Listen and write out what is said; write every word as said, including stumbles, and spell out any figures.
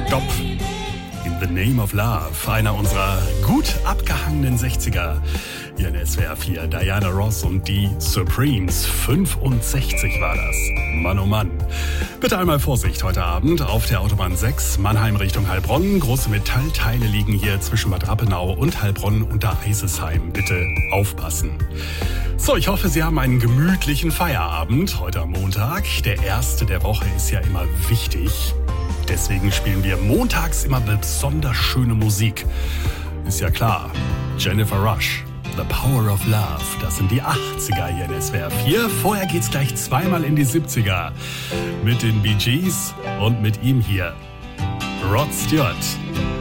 Stopp. In the Name of Love, einer unserer gut abgehangenen sechziger. Hier in S W R vier, Diana Ross und die Supremes. fünfundsechzig war das. Mann, oh Mann. Bitte einmal Vorsicht heute Abend auf der Autobahn sechs, Mannheim Richtung Heilbronn. Große Metallteile liegen hier zwischen Bad Rappenau und Heilbronn unter Eisesheim. Bitte aufpassen. So, ich hoffe, Sie haben einen gemütlichen Feierabend heute am Montag. Der erste der Woche ist ja immer wichtig. Deswegen spielen wir montags immer besonders schöne Musik. Ist ja klar. Jennifer Rush, The Power of Love. Das sind die achtziger hier in S W R vier. Vorher geht's gleich zweimal in die siebziger. Mit den Bee Gees und mit ihm hier, Rod Stewart.